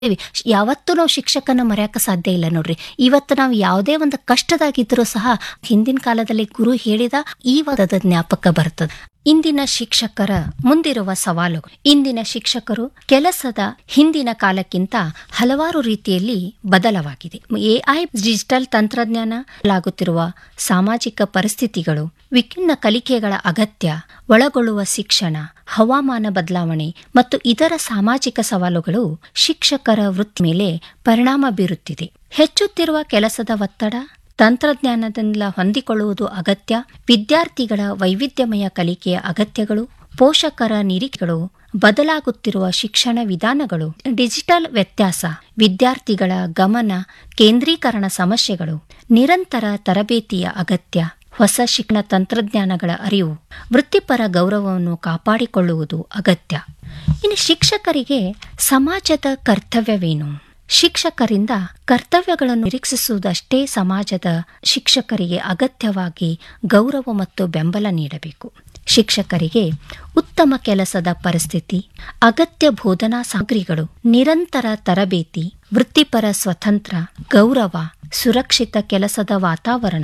ಯಾವತ್ತೂ ನಾವು ಶಿಕ್ಷಕನ ಮರೆಯಕ್ಕೆ ಸಾಧ್ಯ ಇಲ್ಲ ನೋಡ್ರಿ. ಇವತ್ತು ನಾವು ಯಾವುದೇ ಒಂದು ಕಷ್ಟದಾಗಿದ್ರೂ ಸಹ ಹಿಂದಿನ ಕಾಲದಲ್ಲಿ ಗುರು ಹೇಳಿದ ಈ ವಾದದ ಜ್ಞಾಪಕ ಬರ್ತದೆ. ಇಂದಿನ ಶಿಕ್ಷಕರ ಮುಂದಿರುವ ಸವಾಲುಗಳು. ಇಂದಿನ ಶಿಕ್ಷಕರು ಕೆಲಸದ ಹಿಂದಿನ ಕಾಲಕ್ಕಿಂತ ಹಲವಾರು ರೀತಿಯಲ್ಲಿ ಬದಲಾಗಿದೆ. ಎಐ, ಡಿಜಿಟಲ್ ತಂತ್ರಜ್ಞಾನ, ಲಾಗುತ್ತಿರುವ ಸಾಮಾಜಿಕ ಪರಿಸ್ಥಿತಿಗಳು, ವಿಭಿನ್ನ ಕಲಿಕೆಗಳ ಅಗತ್ಯ, ಒಳಗೊಳ್ಳುವ ಶಿಕ್ಷಣ, ಹವಾಮಾನ ಬದಲಾವಣೆ ಮತ್ತು ಇತರ ಸಾಮಾಜಿಕ ಸವಾಲುಗಳು ಶಿಕ್ಷಕರ ವೃತ್ತಿ ಮೇಲೆ ಪರಿಣಾಮ ಬೀರುತ್ತಿದೆ. ಹೆಚ್ಚುತ್ತಿರುವ ಕೆಲಸದ ಒತ್ತಡ, ತಂತ್ರಜ್ಞಾನದಿಂದ ಹೊಂದಿಕೊಳ್ಳುವುದು ಅಗತ್ಯ, ವಿದ್ಯಾರ್ಥಿಗಳ ವೈವಿಧ್ಯಮಯ ಕಲಿಕೆಯ ಅಗತ್ಯಗಳು, ಪೋಷಕರ ನಿರೀಕ್ಷೆಗಳು, ಬದಲಾಗುತ್ತಿರುವ ಶಿಕ್ಷಣ ವಿಧಾನಗಳು, ಡಿಜಿಟಲ್ ವ್ಯತ್ಯಾಸ, ವಿದ್ಯಾರ್ಥಿಗಳ ಗಮನ ಕೇಂದ್ರೀಕರಣ ಸಮಸ್ಯೆಗಳು, ನಿರಂತರ ತರಬೇತಿಯ ಅಗತ್ಯ, ಹೊಸ ಶಿಕ್ಷಣ ತಂತ್ರಜ್ಞಾನಗಳ ಅರಿವು, ವೃತ್ತಿಪರ ಗೌರವವನ್ನು ಕಾಪಾಡಿಕೊಳ್ಳುವುದು ಅಗತ್ಯ. ಇನ್ನು ಶಿಕ್ಷಕರಿಗೆ ಸಮಾಜದ ಕರ್ತವ್ಯವೇನು? ಶಿಕ್ಷಕರಿಂದ ಕರ್ತವ್ಯಗಳನ್ನು ನಿರೀಕ್ಷಿಸುವುದಷ್ಟೇ ಸಮಾಜದ ಶಿಕ್ಷಕರಿಗೆ ಅಗತ್ಯವಾಗಿ ಗೌರವ ಮತ್ತು ಬೆಂಬಲ ನೀಡಬೇಕು. ಶಿಕ್ಷಕರಿಗೆ ಉತ್ತಮ ಕೆಲಸದ ಪರಿಸ್ಥಿತಿ, ಅಗತ್ಯ ಬೋಧನಾ ಸಾಮಗ್ರಿಗಳು, ನಿರಂತರ ತರಬೇತಿ, ವೃತ್ತಿಪರ ಸ್ವತಂತ್ರ, ಗೌರವ, ಸುರಕ್ಷಿತ ಕೆಲಸದ ವಾತಾವರಣ,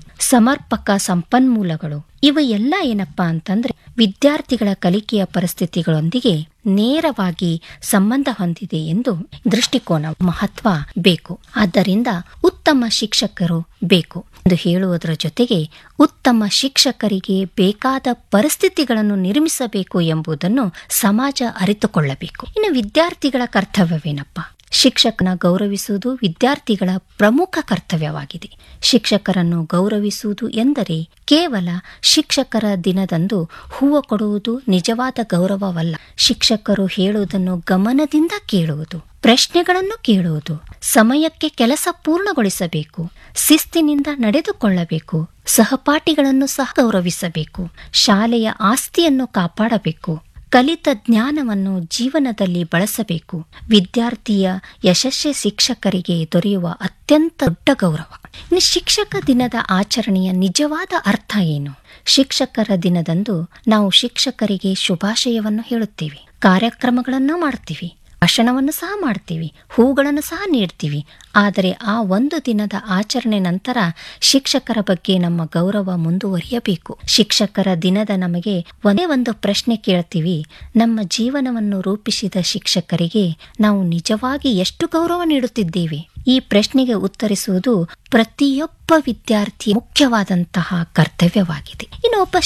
ಸಮರ್ಪಕ ಸಂಪನ್ಮೂಲಗಳು ಇವು ಎಲ್ಲ ಏನಪ್ಪಾ ಅಂತಂದ್ರೆ ವಿದ್ಯಾರ್ಥಿಗಳ ಕಲಿಕೆಯ ಪರಿಸ್ಥಿತಿಗಳೊಂದಿಗೆ ನೇರವಾಗಿ ಸಂಬಂಧ ಹೊಂದಿದೆ ಎಂದು ದೃಷ್ಟಿಕೋನ ಮಹತ್ವ ಬೇಕು. ಆದ್ದರಿಂದ ಉತ್ತಮ ಶಿಕ್ಷಕರು ಬೇಕು ಎಂದು ಹೇಳುವುದರ ಜೊತೆಗೆ ಉತ್ತಮ ಶಿಕ್ಷಕರಿಗೆ ಬೇಕಾದ ಪರಿಸ್ಥಿತಿಗಳನ್ನು ನಿರ್ಮಿಸಬೇಕು ಎಂಬುದನ್ನು ಸಮಾಜ ಅರಿತುಕೊಳ್ಳಬೇಕು. ಇನ್ನು ವಿದ್ಯಾರ್ಥಿಗಳ ಕರ್ತವ್ಯವೇನಪ್ಪ? ಶಿಕ್ಷಕನ ಗೌರವಿಸುವುದು ವಿದ್ಯಾರ್ಥಿಗಳ ಪ್ರಮುಖ ಕರ್ತವ್ಯವಾಗಿದೆ. ಶಿಕ್ಷಕರನ್ನು ಗೌರವಿಸುವುದು ಎಂದರೆ ಕೇವಲ ಶಿಕ್ಷಕರ ದಿನದಂದು ಹೂವು ಕೊಡುವುದು ನಿಜವಾದ ಗೌರವವಲ್ಲ. ಶಿಕ್ಷಕರು ಹೇಳುವುದನ್ನು ಗಮನದಿಂದ ಕೇಳುವುದು, ಪ್ರಶ್ನೆಗಳನ್ನು ಕೇಳುವುದು, ಸಮಯಕ್ಕೆ ಕೆಲಸ ಪೂರ್ಣಗೊಳಿಸಬೇಕು, ಶಿಸ್ತಿನಿಂದ ನಡೆದುಕೊಳ್ಳಬೇಕು, ಸಹಪಾಠಿಗಳನ್ನು ಸಹ ಗೌರವಿಸಬೇಕು, ಶಾಲೆಯ ಆಸ್ತಿಯನ್ನು ಕಾಪಾಡಬೇಕು, ಕಲಿತ ಜ್ಞಾನವನ್ನು ಜೀವನದಲ್ಲಿ ಬಳಸಬೇಕು. ವಿದ್ಯಾರ್ಥಿಯ ಯಶಸ್ವಿ ಶಿಕ್ಷಕರಿಗೆ ದೊರೆಯುವ ಅತ್ಯಂತ ದೊಡ್ಡ ಗೌರವ. ಇನ್ನು ಶಿಕ್ಷಕ ದಿನದ ಆಚರಣೆಯ ನಿಜವಾದ ಅರ್ಥ ಏನು? ಶಿಕ್ಷಕರ ದಿನದಂದು ನಾವು ಶಿಕ್ಷಕರಿಗೆ ಶುಭಾಶಯವನ್ನು ಹೇಳುತ್ತೇವೆ, ಕಾರ್ಯಕ್ರಮಗಳನ್ನು ಮಾಡ್ತೀವಿ, ಭಾಷಣವನ್ನು ಸಹ ಮಾಡ್ತೀವಿ, ಹೂಗಳನ್ನು ಸಹ ನೀಡ್ತೀವಿ. ಆದರೆ ಆ ಒಂದು ದಿನದ ಆಚರಣೆ ನಂತರ ಶಿಕ್ಷಕರ ಬಗ್ಗೆ ನಮ್ಮ ಗೌರವ ಮುಂದುವರಿಯಬೇಕು. ಶಿಕ್ಷಕರ ದಿನದ ನಮಗೆ ಒಂದೇ ಒಂದು ಪ್ರಶ್ನೆ ಕೇಳ್ತೀವಿ, ನಮ್ಮ ಜೀವನವನ್ನು ರೂಪಿಸಿದ ಶಿಕ್ಷಕರಿಗೆ ನಾವು ನಿಜವಾಗಿ ಎಷ್ಟು ಗೌರವ ನೀಡುತ್ತಿದ್ದೇವೆ? ಈ ಪ್ರಶ್ನೆಗೆ ಉತ್ತರಿಸುವುದು ಪ್ರತಿಯೊಬ್ಬ ವಿದ್ಯಾರ್ಥಿಯ ಮುಖ್ಯವಾದಂತಹ ಕರ್ತವ್ಯವಾಗಿದೆ. ಇನ್ನು ಒಬ್ಬ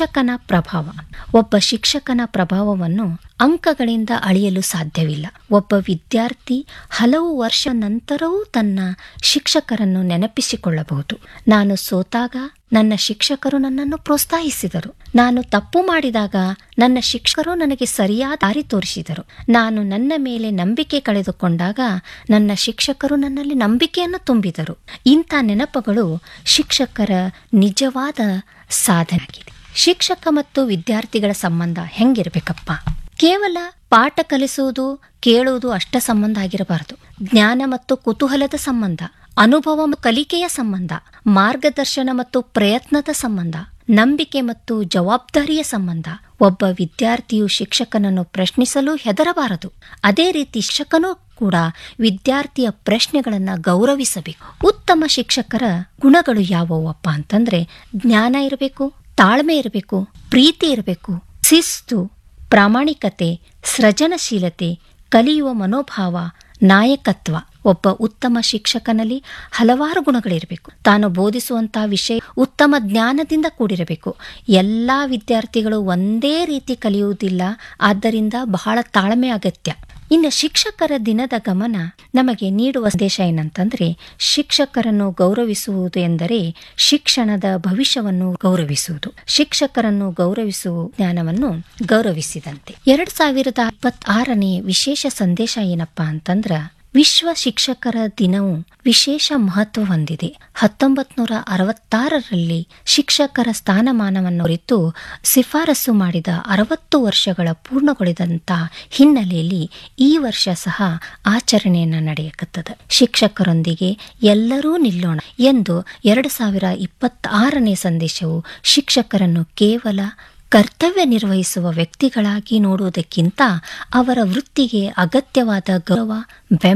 ಶಿಕ್ಷಕನ ಪ್ರಭಾವವನ್ನು ಅಂಕಗಳಿಂದ ಅಳೆಯಲು ಸಾಧ್ಯವಿಲ್ಲ. ಒಬ್ಬ ವಿದ್ಯಾರ್ಥಿ ಹಲವು ವರ್ಷ ನಂತರವೂ ತನ್ನ ಶಿಕ್ಷಕರನ್ನು ನೆನಪಿಸಿಕೊಳ್ಳಬಹುದು. ನಾನು ಸೋತಾಗ ನನ್ನ ಶಿಕ್ಷಕರು ನನ್ನನ್ನು ಪ್ರೋತ್ಸಾಹಿಸಿದರು, ನಾನು ತಪ್ಪು ಮಾಡಿದಾಗ ನನ್ನ ಶಿಕ್ಷಕರು ನನಗೆ ಸರಿಯಾದ ದಾರಿ ತೋರಿಸಿದರು, ನಾನು ನನ್ನ ಮೇಲೆ ನಂಬಿಕೆ ಕಳೆದುಕೊಂಡಾಗ ನನ್ನ ಶಿಕ್ಷಕರು ನನ್ನಲ್ಲಿ ನಂಬಿಕೆಯನ್ನು ತುಂಬಿದರು. ಇಂಥ ನೆನಪುಗಳು ಶಿಕ್ಷಕರ ನಿಜವಾದ ಸಾಧನೆಯಾಗಿದೆ. ಶಿಕ್ಷಕ ಮತ್ತು ವಿದ್ಯಾರ್ಥಿಗಳ ಸಂಬಂಧ ಹೆಂಗಿರ್ಬೇಕಪ್ಪ? ಕೇವಲ ಪಾಠ ಕಲಿಸುವುದು, ಕೇಳುವುದು ಅಷ್ಟ ಸಂಬಂಧ ಆಗಿರಬಾರದು. ಜ್ಞಾನ ಮತ್ತು ಕುತೂಹಲದ ಸಂಬಂಧ, ಅನುಭವ ಮತ್ತು ಕಲಿಕೆಯ ಸಂಬಂಧ, ಮಾರ್ಗದರ್ಶನ ಮತ್ತು ಪ್ರಯತ್ನದ ಸಂಬಂಧ, ನಂಬಿಕೆ ಮತ್ತು ಜವಾಬ್ದಾರಿಯ ಸಂಬಂಧ. ಒಬ್ಬ ವಿದ್ಯಾರ್ಥಿಯು ಶಿಕ್ಷಕನನ್ನು ಪ್ರಶ್ನಿಸಲು ಹೆದರಬಾರದು. ಅದೇ ರೀತಿ ಶಿಕ್ಷಕನೂ ಕೂಡ ವಿದ್ಯಾರ್ಥಿಯ ಪ್ರಶ್ನೆಗಳನ್ನು ಗೌರವಿಸಬೇಕು. ಉತ್ತಮ ಶಿಕ್ಷಕರ ಗುಣಗಳು ಯಾವುವಪ್ಪ ಅಂತಂದ್ರೆ ಜ್ಞಾನ ಇರಬೇಕು, ತಾಳ್ಮೆ ಇರಬೇಕು, ಪ್ರೀತಿ ಇರಬೇಕು, ಶಿಸ್ತು, ಪ್ರಾಮಾಣಿಕತೆ, ಸೃಜನಶೀಲತೆ, ಕಲಿಯುವ ಮನೋಭಾವ, ನಾಯಕತ್ವ. ಒಬ್ಬ ಉತ್ತಮ ಶಿಕ್ಷಕನಲ್ಲಿ ಹಲವಾರು ಗುಣಗಳಿರಬೇಕು. ತಾನು ಬೋಧಿಸುವಂತಹ ವಿಷಯ ಉತ್ತಮ ಜ್ಞಾನದಿಂದ ಕೂಡಿರಬೇಕು. ಎಲ್ಲ ವಿದ್ಯಾರ್ಥಿಗಳು ಒಂದೇ ರೀತಿ ಕಲಿಯುವುದಿಲ್ಲ, ಆದ್ದರಿಂದ ಬಹಳ ತಾಳ್ಮೆ ಅಗತ್ಯ. ಇನ್ನು ಶಿಕ್ಷಕರ ದಿನದ ಗಮನ ನಮಗೆ ನೀಡುವ ಸಂದೇಶ ಏನಂತಂದ್ರೆ ಶಿಕ್ಷಕರನ್ನು ಗೌರವಿಸುವುದು ಎಂದರೆ ಶಿಕ್ಷಣದ ಭವಿಷ್ಯವನ್ನು ಗೌರವಿಸುವುದು. ಶಿಕ್ಷಕರನ್ನು ಗೌರವಿಸುವ ಜ್ಞಾನವನ್ನು ಗೌರವಿಸಿದಂತೆ. 2026ನೇ ವಿಶೇಷ ಸಂದೇಶ ಏನಪ್ಪಾ ಅಂತಂದ್ರ ವಿಶ್ವ ಶಿಕ್ಷಕರ ದಿನವು ವಿಶೇಷ ಮಹತ್ವ ಹೊಂದಿದೆ. 1966ರಲ್ಲಿ ಶಿಕ್ಷಕರ ಸ್ಥಾನಮಾನವನ್ನು ಕುರಿತು ಶಿಫಾರಸು ಮಾಡಿದ 60 ವರ್ಷಗಳ ಪೂರ್ಣಗೊಳಿದಂತ ಹಿನ್ನೆಲೆಯಲ್ಲಿ ಈ ವರ್ಷ ಸಹ ಆಚರಣೆಯನ್ನು ನಡೆಯಕತ್ತದ. ಶಿಕ್ಷಕರೊಂದಿಗೆ ಎಲ್ಲರೂ ನಿಲ್ಲೋಣ ಎಂದು 2026ನೇ ಸಂದೇಶವು ಶಿಕ್ಷಕರನ್ನು ಕೇವಲ ಕರ್ತವ್ಯ ನಿರ್ವಹಿಸುವ ವ್ಯಕ್ತಿಗಳಾಗಿ ನೋಡುವುದಕ್ಕಿಂತ ಅವರ ವೃತ್ತಿಗೆ ಅಗತ್ಯವಾದ ಗೌರವ,